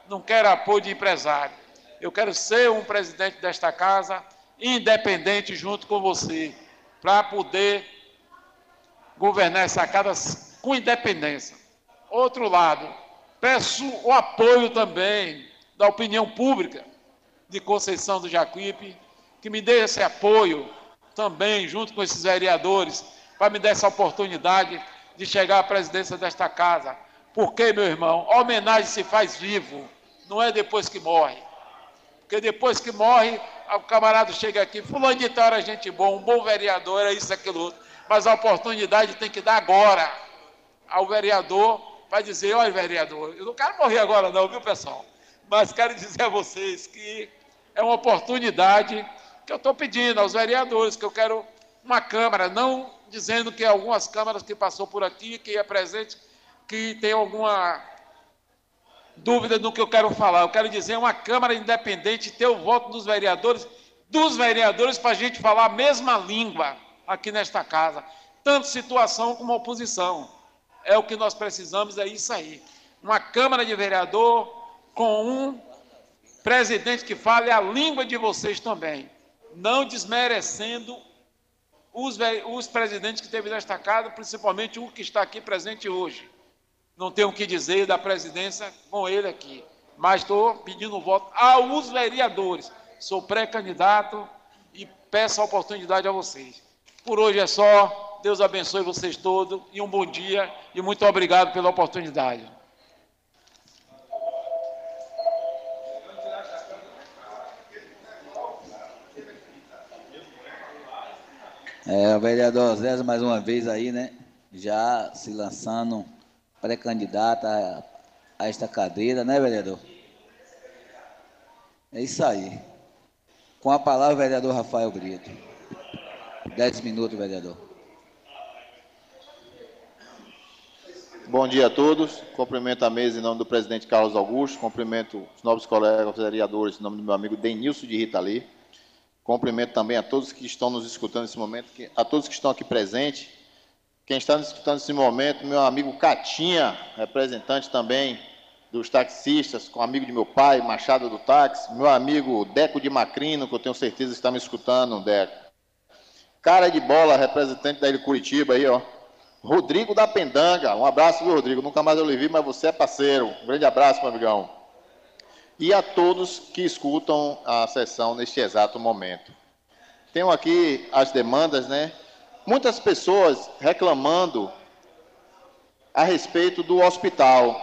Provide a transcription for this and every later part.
não quero apoio de empresário. Eu quero ser um presidente desta casa, independente junto com você, para poder governar essa casa com independência. Outro lado, peço o apoio também da opinião pública de Conceição do Jacuípe, que me dê esse apoio também, junto com esses vereadores, para me dar essa oportunidade de chegar à presidência desta casa. Porque, meu irmão, a homenagem se faz vivo, não é depois que morre. Porque depois que morre, o camarada chega aqui, fulano de tal era gente boa, um bom vereador, era isso, aquilo, outro. Mas a oportunidade tem que dar agora ao vereador, para dizer, olha, vereador, eu não quero morrer agora não, viu, pessoal? Mas quero dizer a vocês que é uma oportunidade que eu estou pedindo aos vereadores, que eu quero uma Câmara, não dizendo que algumas câmaras que passou por aqui, que é presente, que tem alguma dúvida do que eu quero falar. Eu quero dizer uma Câmara independente, ter o voto dos vereadores para a gente falar a mesma língua aqui nesta casa, tanto situação como oposição. É o que nós precisamos, é isso aí. Uma Câmara de Vereador com um presidente que fale a língua de vocês também, não desmerecendo os presidentes que teve nesta casa, principalmente o que está aqui presente hoje. Não tenho o que dizer da presidência com ele aqui, mas estou pedindo voto aos vereadores. Sou pré-candidato e peço a oportunidade a vocês. Por hoje é só. Deus abençoe vocês todos e um bom dia e muito obrigado pela oportunidade. O vereador Zé, mais uma vez aí, né? Já se lançando pré-candidato a esta cadeira, né, vereador? É isso aí. Com a palavra, o vereador Rafael Brito. 10 minutos, vereador. Bom dia a todos. Cumprimento a mesa em nome do presidente Carlos Augusto. Cumprimento os nobres colegas vereadores em nome do meu amigo Denilson de Rita Lee. Cumprimento também a todos que estão nos escutando nesse momento, a todos que estão aqui presentes. Quem está nos escutando nesse momento, meu amigo Catinha, representante também dos taxistas, com amigo de meu pai, Machado do Táxi. Meu amigo Deco de Macrino, que eu tenho certeza que está me escutando, Deco. Cara de bola, representante da Ilha Curitiba aí, ó. Rodrigo da Pendanga, um abraço, viu, Rodrigo? Nunca mais eu lhe vi, mas você é parceiro. Um grande abraço, meu amigão. E a todos que escutam a sessão neste exato momento. Tenho aqui as demandas, né? Muitas pessoas reclamando a respeito do hospital.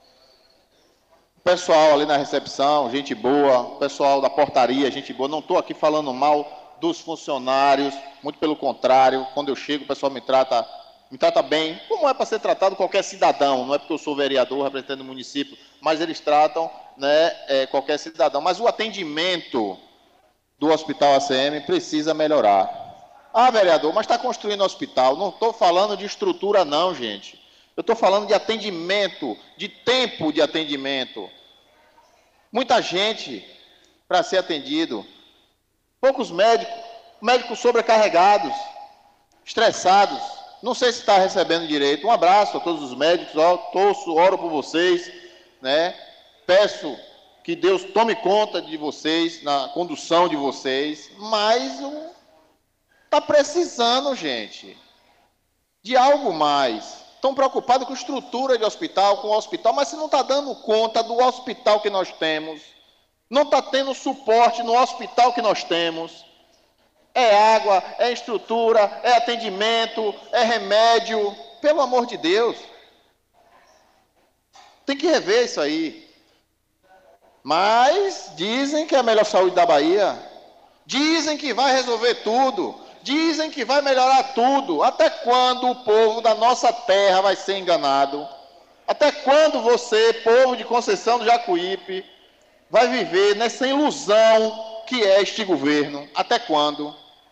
O pessoal ali na recepção, gente boa, o pessoal da portaria, gente boa. Não estou aqui falando mal dos funcionários, muito pelo contrário. Quando eu chego, o pessoal me trata bem, como é para ser tratado qualquer cidadão. Não é porque eu sou vereador, representando o município, mas eles tratam, né, qualquer cidadão. Mas o atendimento do Hospital ACM precisa melhorar. Ah, vereador, mas está construindo hospital. Não estou falando de estrutura, não, gente. Eu estou falando de atendimento, de tempo de atendimento. Muita gente para ser atendido. Poucos médicos sobrecarregados, estressados. Não sei se está recebendo direito. Um abraço a todos os médicos. Oro por vocês, né? Peço que Deus tome conta de vocês, na condução de vocês, mas está precisando, gente, de algo mais. Estão preocupados com estrutura de hospital, com o hospital, mas se não está dando conta do hospital que nós temos, não está tendo suporte no hospital que nós temos, é água, é estrutura, é atendimento, é remédio, pelo amor de Deus. Tem que rever isso aí. Mas dizem que é a melhor saúde da Bahia, dizem que vai resolver tudo, dizem que vai melhorar tudo. Até quando o povo da nossa terra vai ser enganado? Até quando você, povo de Conceição do Jacuípe, vai viver nessa ilusão que é este governo? Até quando?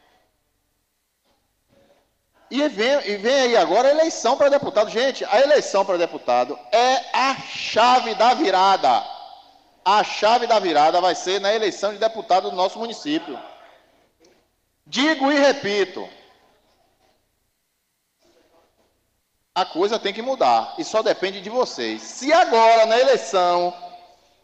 E vem aí agora a eleição para deputado. Gente, a eleição para deputado é a chave da virada. A chave da virada vai ser na eleição de deputado do nosso município. Digo e repito, a coisa tem que mudar e só depende de vocês. Se agora, na eleição,